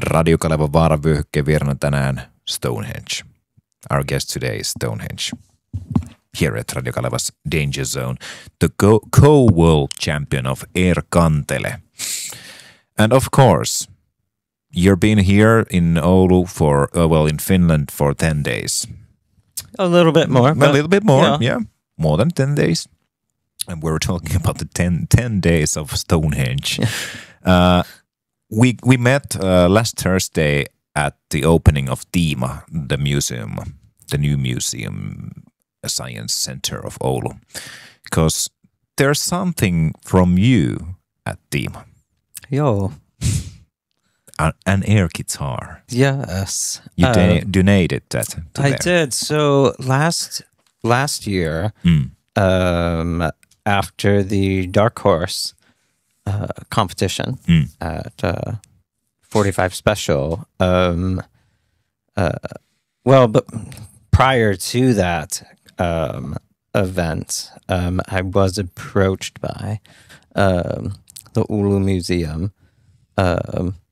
Radio Kalevan vaaravyöhykkeen vieraana tänään Stonehenge. Our guest today is Stonehenge. Here at Radio Kaleva's Danger Zone, the co-world champion of Air Kantele. And of course, you've been here in Oulu in Finland for 10 days. A little bit more. A little bit more, yeah. More than 10 days. And we're talking about the 10 days of Stonehenge. We met last Thursday at the opening of Tiima, the museum, the new museum science center of Oulu. Because there's something from you at Tiima. Yo. An air guitar. Yes. You donated that to I there. did. So last year, after the Dark Horse competition at 45 Special, but prior to that event, I was approached by the Oulu Museum